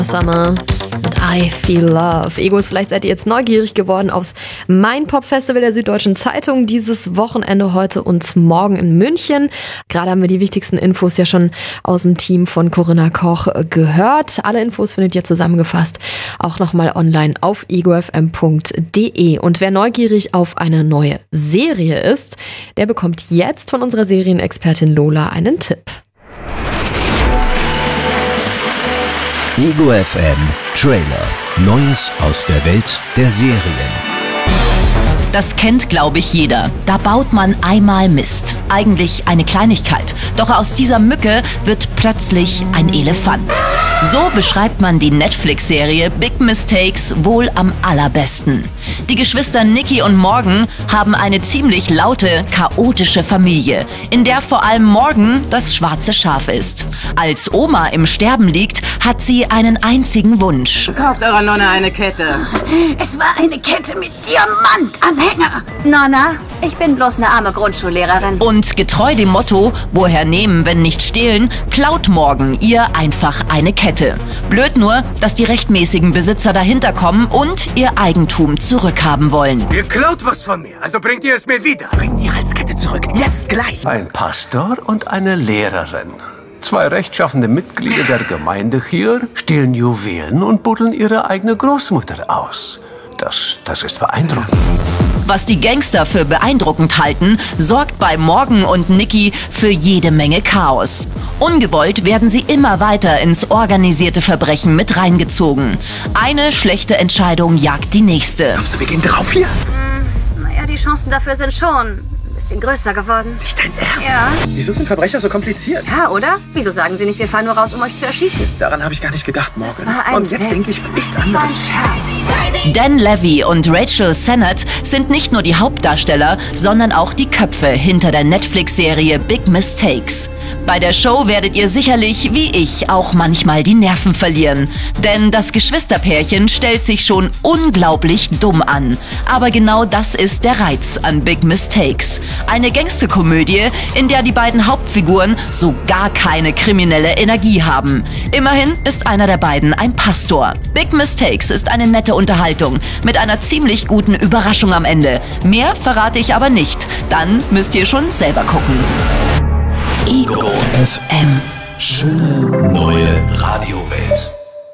Summer mit I Feel Love. Egos, vielleicht seid ihr jetzt neugierig geworden aufs Mein-Pop-Festival der Süddeutschen Zeitung. Dieses Wochenende heute und morgen in München. Gerade haben wir die wichtigsten Infos ja schon aus dem Team von Corinna Koch gehört. Alle Infos findet ihr zusammengefasst auch nochmal online auf egofm.de. Und wer neugierig auf eine neue Serie ist, der bekommt jetzt von unserer Serienexpertin Lola einen Tipp. Ego FM Trailer. Neues aus der Welt der Serien. Das kennt, glaube ich, jeder. Da baut man einmal Mist. Eigentlich eine Kleinigkeit. Doch aus dieser Mücke wird plötzlich ein Elefant. So beschreibt man die Netflix-Serie Big Mistakes wohl am allerbesten. Die Geschwister Nicky und Morgan haben eine ziemlich laute, chaotische Familie, in der vor allem Morgan das schwarze Schaf ist. Als Oma im Sterben liegt, hat sie einen einzigen Wunsch. Kauft eurer Nonne eine Kette. Es war eine Kette mit Diamantanhänger. Nonna, ich bin bloß eine arme Grundschullehrerin. Und getreu dem Motto, woher nehmen, wenn nicht stehlen, klaut Morgan ihr einfach eine Kette. Blöd nur, dass die rechtmäßigen Besitzer dahinter kommen und ihr Eigentum zurückhaben wollen. Ihr klaut was von mir, also bringt ihr es mir wieder. Bringt die Halskette zurück, jetzt gleich. Ein Pastor und eine Lehrerin. 2 rechtschaffende Mitglieder der Gemeinde hier stehlen Juwelen und buddeln ihre eigene Großmutter aus. Das ist beeindruckend. Was die Gangster für beeindruckend halten, sorgt bei Morgan und Nicky für jede Menge Chaos. Ungewollt werden sie immer weiter ins organisierte Verbrechen mit reingezogen. Eine schlechte Entscheidung jagt die nächste. Glaubst du, wir gehen drauf hier? Naja, die Chancen dafür sind schon ein bisschen größer geworden. Nicht dein Ernst? Ja. Wieso sind Verbrecher so kompliziert? Ja, oder? Wieso sagen Sie nicht, wir fahren nur raus, um euch zu erschießen? Daran habe ich gar nicht gedacht, Morgan. Das war ein Und jetzt Witz. denke ich nichts Das war ein anderes. Scherz. Dan Levy und Rachel Sennett sind nicht nur die Hauptdarsteller, sondern auch die Köpfe hinter der Netflix-Serie Big Mistakes. Bei der Show werdet ihr sicherlich, wie ich, auch manchmal die Nerven verlieren. Denn das Geschwisterpärchen stellt sich schon unglaublich dumm an. Aber genau das ist der Reiz an Big Mistakes. Eine Gangsterkomödie, in der die beiden Hauptfiguren so gar keine kriminelle Energie haben. Immerhin ist einer der beiden ein Pastor. Big Mistakes ist eine nette Unterhaltung mit einer ziemlich guten Überraschung am Ende. Mehr verrate ich aber nicht. Dann müsst ihr schon selber gucken. Ego FM. Schöne neue Radiowelt.